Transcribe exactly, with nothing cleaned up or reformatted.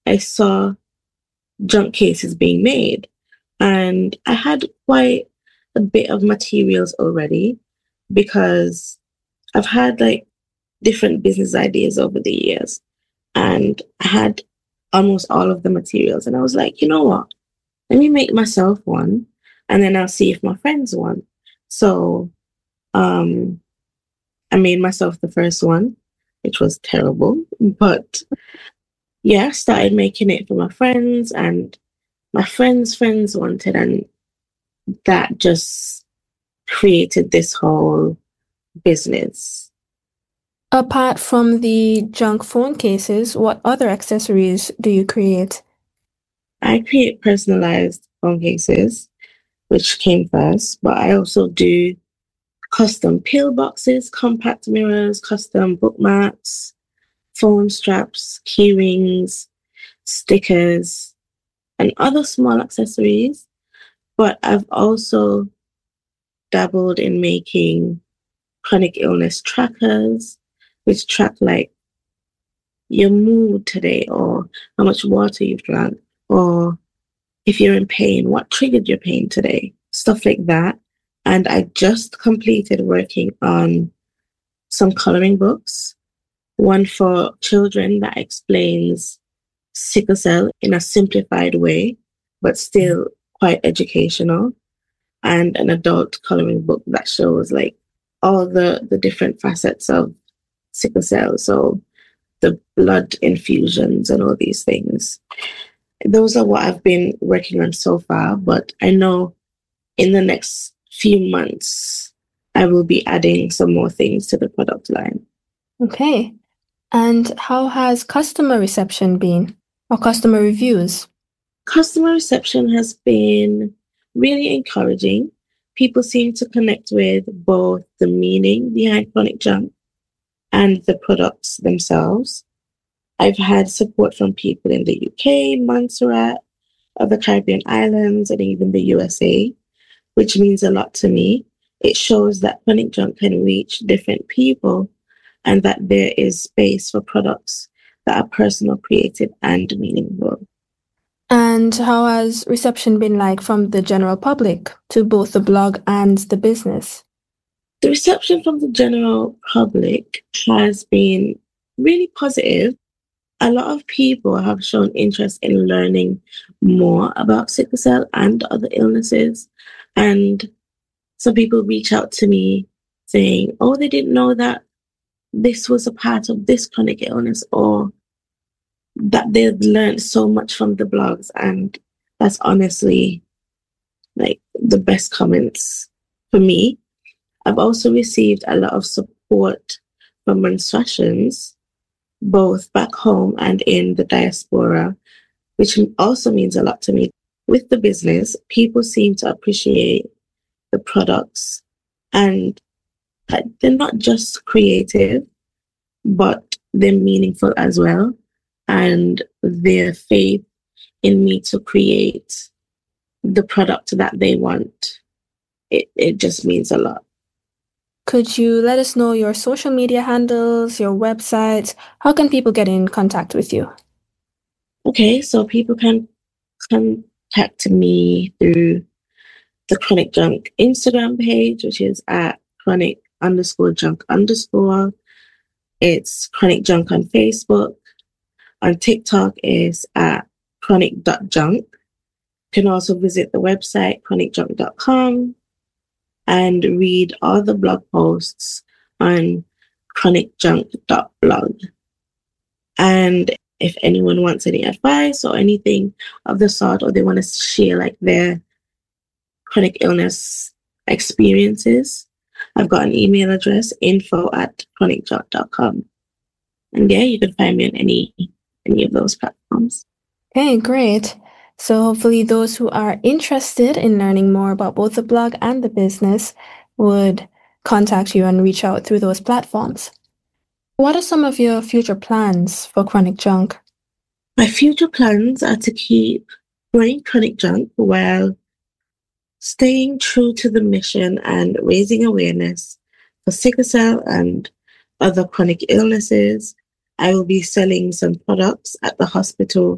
I saw junk cases being made. And I had quite a bit of materials already because I've had like different business ideas over the years. And I had almost all of the materials. And I was like, you know what? Let me make myself one and then I'll see if my friends want. So um, I made myself the first one, which was terrible. But yeah, I started making it for my friends and my friends' friends wanted, and that just created this whole business. Apart from the junk phone cases, what other accessories do you create? I create personalized phone cases, which came first, but I also do custom pill boxes, compact mirrors, custom bookmarks, phone straps, key rings, stickers, and other small accessories. But I've also dabbled in making chronic illness trackers, which track like your mood today, or how much water you've drank, or if you're in pain, what triggered your pain today, stuff like that. And I just completed working on some coloring books, one for children that explains sickle cell in a simplified way, but still quite educational, and an adult coloring book that shows like all the, the different facets of sickle cell. So the blood infusions and all these things. Those are what I've been working on so far, but I know in the next few months, I will be adding some more things to the product line. Okay. And how has customer reception been, or customer reviews? Customer reception has been really encouraging. People seem to connect with both the meaning behind chronic junk and the products themselves. I've had support from people in the U K, Montserrat, other Caribbean islands, and even the U S A, which means a lot to me. It shows that chronic junk can reach different people and that there is space for products that are personal, creative, and meaningful. And how has reception been like from the general public to both the blog and the business? The reception from the general public has been really positive. A lot of people have shown interest in learning more about sickle cell and other illnesses. And some people reach out to me saying, oh, they didn't know that this was a part of this chronic illness, or that they've learned so much from the blogs. And that's honestly like the best comments for me. I've also received a lot of support from menstruations, both back home and in the diaspora, which also means a lot to me. With the business, people seem to appreciate the products, and they're not just creative, but they're meaningful as well. And their faith in me to create the product that they want, it, it just means a lot. Could you let us know your social media handles, your website? How can people get in contact with you? Okay, so people can contact me through the Chronic Junk Instagram page, which is at chronic underscore junk underscore. It's Chronic Junk on Facebook. On TikTok is at chronic dot junk. You can also visit the website chronic junk dot com and read all the blog posts on chronic junk dot blog. And if anyone wants any advice or anything of the sort, or they want to share like their chronic illness experiences, I've got an email address, info at chronic junk dot com. And yeah, you can find me on any any of those platforms. Okay, great. So hopefully those who are interested in learning more about both the blog and the business would contact you and reach out through those platforms. What are some of your future plans for Chronic Junk? My future plans are to keep growing Chronic Junk while staying true to the mission and raising awareness for sickle cell and other chronic illnesses. I will be selling some products at the hospital